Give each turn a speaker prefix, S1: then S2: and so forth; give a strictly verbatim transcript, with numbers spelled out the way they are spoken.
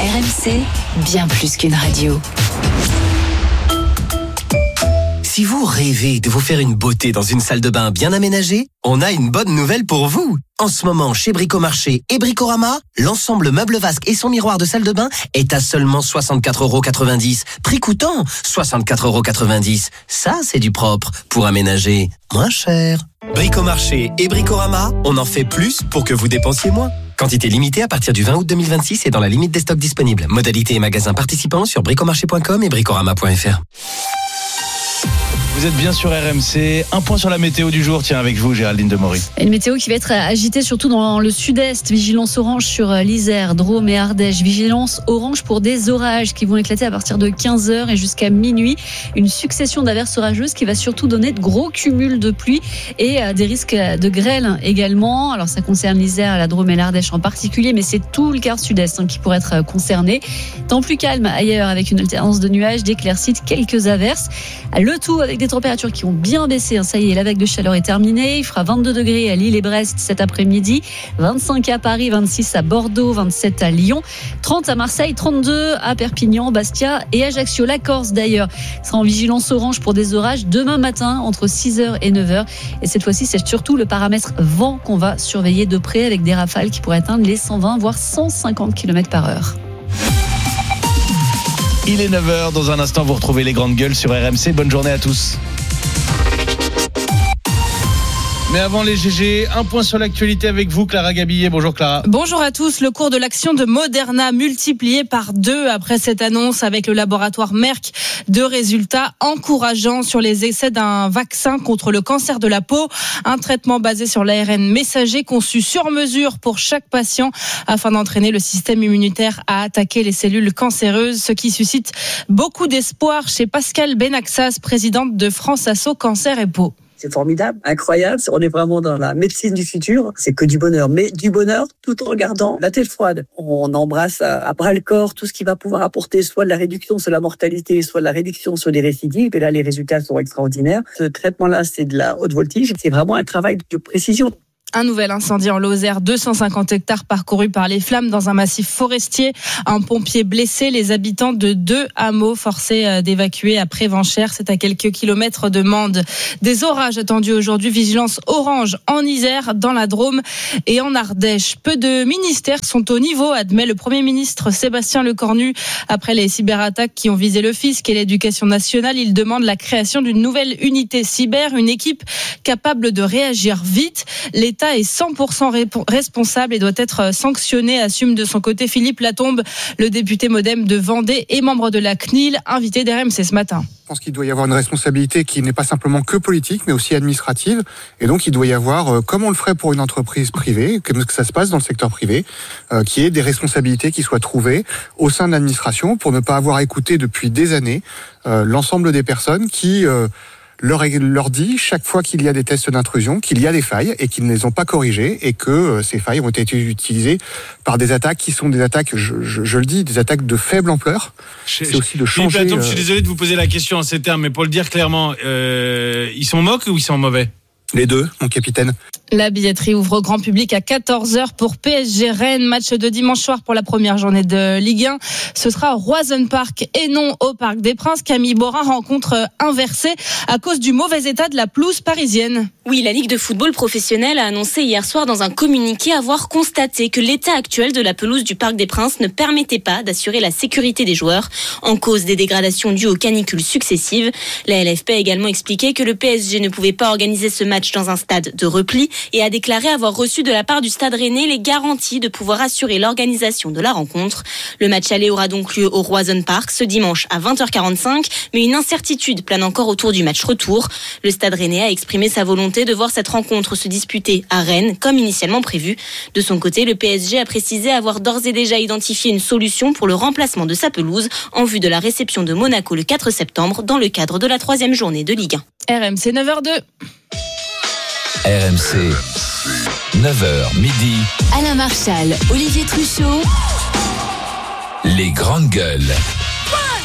S1: R M C, bien plus qu'une radio.
S2: Si vous rêvez de vous faire une beauté dans une salle de bain bien aménagée, on a une bonne nouvelle pour vous. En ce moment, chez Bricomarché et Bricorama, l'ensemble meuble vasque et son miroir de salle de bain est à seulement soixante-quatre euros quatre-vingt-dix. Prix coûtant soixante-quatre euros quatre-vingt-dix. Ça, c'est du propre pour aménager moins cher. Bricomarché et Bricorama, on en fait plus pour que vous dépensiez moins. Quantité limitée à partir du vingt août deux mille vingt-six et dans la limite des stocks disponibles. Modalités et magasins participants sur bricomarché point com et bricorama point f r.
S3: Vous êtes bien sur R M C. Un point sur la météo du jour. Tiens, avec vous, Géraldine Demory.
S4: Une météo qui va être agitée surtout dans le sud-est. Vigilance orange sur l'Isère, Drôme et Ardèche. Vigilance orange pour des orages qui vont éclater à partir de quinze heures et jusqu'à minuit. Une succession d'averses orageuses qui va surtout donner de gros cumuls de pluie et des risques de grêle également. Alors ça concerne l'Isère, la Drôme et l'Ardèche en particulier, mais c'est tout le quart sud-est hein, qui pourrait être concerné. Temps plus calme ailleurs avec une alternance de nuages, d'éclaircies, quelques averses. Le tout avec des températures qui ont bien baissé. Ça y est, la vague de chaleur est terminée. Il fera vingt-deux degrés à Lille et Brest cet après-midi, vingt-cinq à Paris, vingt-six à Bordeaux, vingt-sept à Lyon, trente à Marseille, trente-deux à Perpignan, Bastia et Ajaccio. La Corse d'ailleurs sera en vigilance orange pour des orages demain matin entre six heures et neuf heures. Et cette fois-ci, c'est surtout le paramètre vent qu'on va surveiller de près avec des rafales qui pourraient atteindre les cent vingt voire cent cinquante kilomètres par heure.
S3: Il est neuf heures, dans un instant vous retrouvez les grandes gueules sur R M C. Bonne journée à tous. Mais avant les G G, un point sur l'actualité avec vous, Clara Gabillet. Bonjour Clara.
S5: Bonjour à tous. Le cours de l'action de Moderna multiplié par deux après cette annonce avec le laboratoire Merck. Deux résultats encourageants sur les essais d'un vaccin contre le cancer de la peau. Un traitement basé sur l'A R N messager conçu sur mesure pour chaque patient afin d'entraîner le système immunitaire à attaquer les cellules cancéreuses, ce qui suscite beaucoup d'espoir chez Pascale Benaxas, présidente de France Asso Cancer et Peau.
S6: C'est formidable, incroyable. On est vraiment dans la médecine du futur. C'est que du bonheur, mais du bonheur tout en regardant la tête froide. On embrasse à bras le corps tout ce qui va pouvoir apporter soit de la réduction sur la mortalité, soit de la réduction sur les récidives. Et là, les résultats sont extraordinaires. Ce traitement-là, c'est de la haute voltige. C'est vraiment un travail de précision.
S5: Un nouvel incendie en Lozère, deux cent cinquante hectares parcourus par les flammes dans un massif forestier. Un pompier blessé, les habitants de deux hameaux forcés d'évacuer à Prévenchères. C'est à quelques kilomètres de Mende. Des orages attendus aujourd'hui. Vigilance orange en Isère, dans la Drôme et en Ardèche. Peu de ministères sont au niveau, admet le Premier ministre Sébastien Lecornu. Après les cyberattaques qui ont visé le fisc et l'éducation nationale, il demande la création d'une nouvelle unité cyber, une équipe capable de réagir vite. L'État est cent pour cent responsable et doit être sanctionné, assume de son côté Philippe Latombe, le député modem de Vendée et membre de la C N I L, invité d'R M C ce matin.
S7: Je pense qu'il doit y avoir une responsabilité qui n'est pas simplement que politique, mais aussi administrative. Et donc, il doit y avoir, comme on le ferait pour une entreprise privée, comme ça se passe dans le secteur privé, euh, qui est des responsabilités qui soient trouvées au sein de l'administration pour ne pas avoir écouté depuis des années euh, l'ensemble des personnes qui... Euh, Leur, leur dit chaque fois qu'il y a des tests d'intrusion qu'il y a des failles et qu'ils ne les ont pas corrigées et que euh, ces failles ont été utilisées par des attaques qui sont des attaques, je, je, je le dis, des attaques de faible ampleur.
S8: Je,
S7: C'est aussi de changer...
S8: Philippe Latombe,
S7: euh...
S8: je suis désolé de vous poser la question en ces termes, mais pour le dire clairement, euh, ils sont moques ou ils sont mauvais ?
S7: Les deux, mon capitaine.
S5: La billetterie ouvre au grand public à quatorze heures pour P S G Rennes. Match de dimanche soir pour la première journée de Ligue un. Ce sera au Roison Park et non au Parc des Princes. Camille Borin rencontre inversée à cause du mauvais état de la pelouse parisienne.
S9: Oui, la Ligue de football professionnel a annoncé hier soir dans un communiqué avoir constaté que l'état actuel de la pelouse du Parc des Princes ne permettait pas d'assurer la sécurité des joueurs en cause des dégradations dues aux canicules successives. La L F P a également expliqué que le P S G ne pouvait pas organiser ce match dans un stade de repli et a déclaré avoir reçu de la part du Stade Rennais les garanties de pouvoir assurer l'organisation de la rencontre. Le match aller aura donc lieu au Roison Park ce dimanche à vingt heures quarante-cinq, mais une incertitude plane encore autour du match retour. Le Stade Rennais a exprimé sa volonté de voir cette rencontre se disputer à Rennes, comme initialement prévu. De son côté, le P S G a précisé avoir d'ores et déjà identifié une solution pour le remplacement de sa pelouse en vue de la réception de Monaco le quatre septembre dans le cadre de la troisième journée de Ligue un.
S5: R M C neuf heures deux.
S10: R M C, neuf heures midi.
S1: Alain Marchal, Olivier Truchot.
S10: Les grandes gueules.